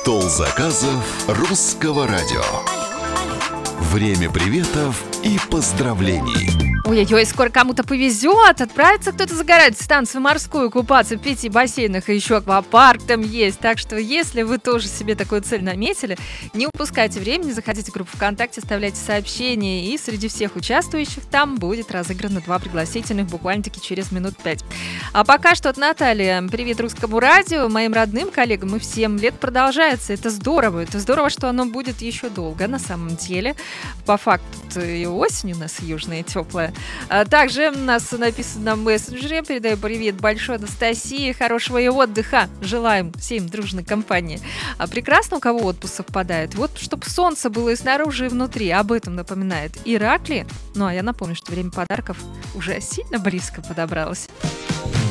Стол заказов русского радио. Время приветов и поздравлений. Ой-ой-ой, скоро кому-то повезет. Отправится кто-то загорать в станцию морскую, купаться в 5 бассейнах, и еще аквапарк там есть. Так что, если вы тоже себе такую цель наметили, не упускайте времени, заходите в группу ВКонтакте, оставляйте сообщения, и среди всех участвующих там будет разыграно 2 пригласительных буквально-таки через минут 5. А пока что от Натальи. Привет русскому радио, моим родным коллегам и всем. Лет продолжается. Это здорово, что оно будет еще долго на самом деле. По факту и осень у нас южная, теплая. Также у нас написано на мессенджере. Передаю привет большой Анастасии. Хорошего и отдыха. Желаем всем дружной компании. Прекрасно, у кого отпуск совпадает. Вот, чтобы солнце было и снаружи, и внутри. Об этом напоминает Ираклий. Ну, а я напомню, что время подарков уже сильно близко подобралось.